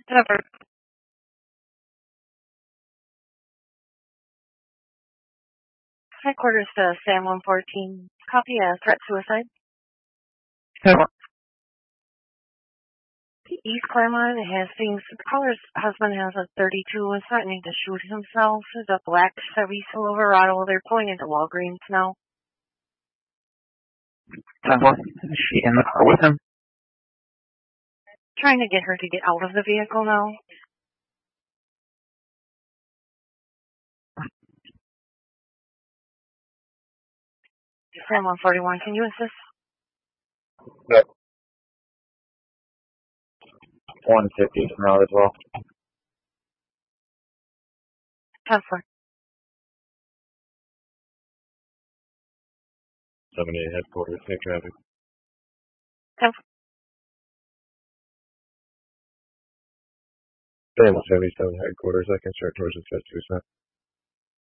Never. Headquarters to Sam 114. Copy a threat suicide. East Claremont Hastings. Caller's husband has a 32 and threatening to shoot himself. There's a black Chevy Silverado. They're pulling into Walgreens now. 10-4. Is she in the car with him? Trying to get her to get out of the vehicle now. Sam 141, can you assist? Yep. 150 from out as well. 10-4. 78 headquarters, take traffic. 10-4. Sam 77 headquarters, I can start towards the 2 cent.